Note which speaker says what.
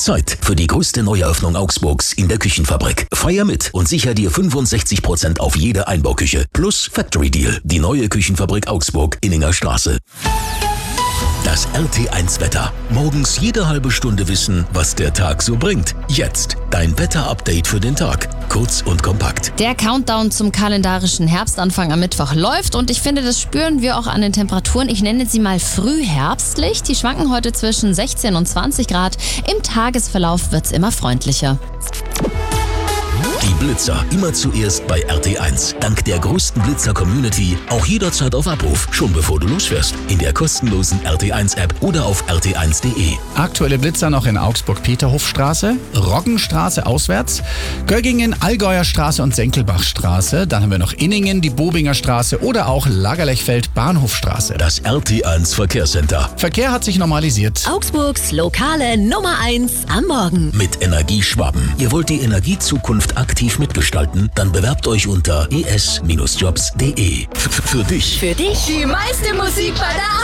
Speaker 1: Zeit für die größte Neueröffnung Augsburgs in der Küchenfabrik. Feier mit und sicher dir 65% auf jede Einbauküche. Plus Factory Deal, die neue Küchenfabrik Augsburg, Inninger Straße. Das RT1-Wetter. Morgens jede halbe Stunde wissen, was der Tag so bringt. Jetzt dein Wetter-Update für den Tag. Kurz und kompakt.
Speaker 2: Der Countdown zum kalendarischen Herbstanfang am Mittwoch läuft und ich finde, das spüren wir auch an den Temperaturen. Ich nenne sie mal frühherbstlich. Die schwanken heute zwischen 16 und 20 Grad. Im Tagesverlauf wird's immer freundlicher.
Speaker 1: Die Blitzer immer zuerst bei RT1. Dank der größten Blitzer-Community auch jederzeit auf Abruf, schon bevor du losfährst. In der kostenlosen RT1-App oder auf rt1.de.
Speaker 3: Aktuelle Blitzer noch in Augsburg-Peterhofstraße, Roggenstraße auswärts, Göggingen, Allgäuer Straße und Senkelbachstraße. Dann haben wir noch Inningen, die Bobinger Straße oder auch Lagerlechfeld, Bahnhofstraße.
Speaker 1: Das RT1 Verkehrscenter.
Speaker 3: Verkehr hat sich normalisiert.
Speaker 4: Augsburgs lokale Nummer 1 am Morgen.
Speaker 1: Mit Energieschwaben. Ihr wollt die Energiezukunft aktiv mitgestalten? Dann bewerbt euch unter es-jobs.de. Für dich.
Speaker 4: Für dich die meiste Musik bei der